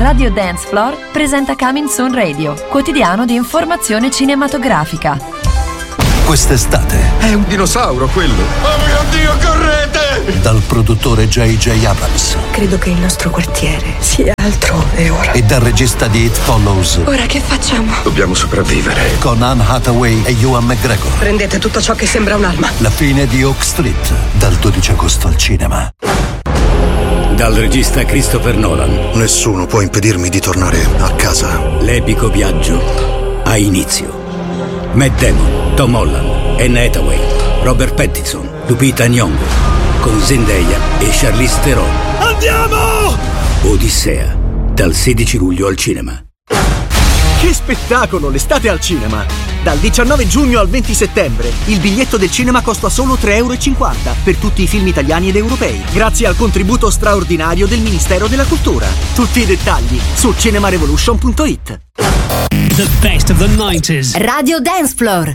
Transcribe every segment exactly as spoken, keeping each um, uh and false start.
Radio Dance Floor presenta Coming Soon Radio, quotidiano di informazione cinematografica. Quest'estate è un dinosauro quello. Oh mio Dio, correte! Dal produttore J J Abrams. Credo che il nostro quartiere sia altrove ora. E dal regista di It Follows. Ora che facciamo? Dobbiamo sopravvivere. Con Anne Hathaway e Ewan McGregor. Prendete tutto ciò che sembra un'arma. La fine di Oak Street, dal dodici agosto al cinema. Dal regista Christopher Nolan. Nessuno può impedirmi di tornare a casa. L'epico viaggio ha inizio. Matt Damon, Tom Holland, Anne Hathaway, Robert Pattinson, Lupita Nyong'o, con Zendaya e Charlize Theron. Andiamo! Odissea, dal sedici luglio al cinema. Che spettacolo, l'estate al cinema! Dal diciannove giugno al venti settembre il biglietto del cinema costa solo tre e cinquanta euro per tutti i film italiani ed europei, grazie al contributo straordinario del Ministero della Cultura. Tutti i dettagli su cinemarevolution punto it. The best of the nineties. Radio Dance Floor.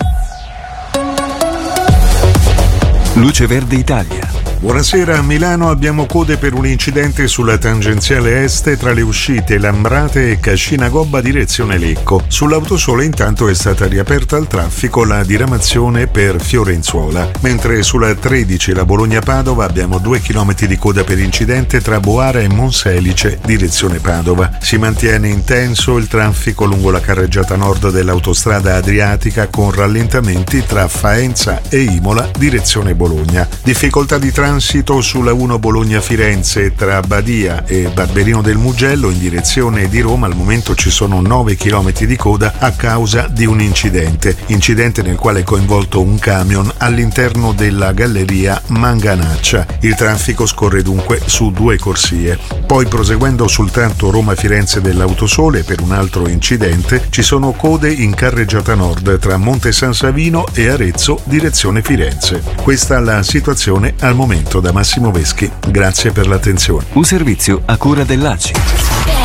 Luce Verde Italia. Buonasera, a Milano abbiamo code per un incidente sulla tangenziale est tra le uscite Lambrate e Cascina Gobba direzione Lecco. Sull'autosole intanto è stata riaperta al traffico la diramazione per Fiorenzuola, mentre sulla tredici la Bologna-Padova abbiamo due chilometri di coda per incidente tra Boara e Monselice direzione Padova. Si mantiene intenso il traffico lungo la carreggiata nord dell'autostrada Adriatica con rallentamenti tra Faenza e Imola direzione Bologna. Difficoltà di traffico transito sulla uno Bologna-Firenze tra Badia e Barberino del Mugello in direzione di Roma. Al momento ci sono nove chilometri di coda a causa di un incidente, incidente nel quale è coinvolto un camion all'interno della galleria Manganaccia. Il traffico scorre dunque su due corsie. Poi proseguendo sul tratto Roma-Firenze dell'Autosole per un altro incidente ci sono code in carreggiata nord tra Monte San Savino e Arezzo direzione Firenze. Questa la situazione al momento da Massimo Veschi. Grazie per l'attenzione. Un servizio a cura dell'A C I.